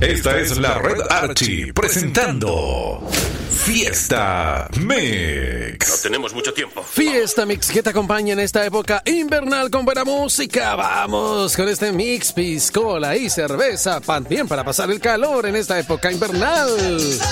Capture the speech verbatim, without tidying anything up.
Esta es la Red Archie presentando Fiesta Mix. No tenemos mucho tiempo. Fiesta Mix que te acompaña en esta época invernal con buena música. Vamos con este mix, piscola y cerveza, también para pasar el calor en esta época invernal.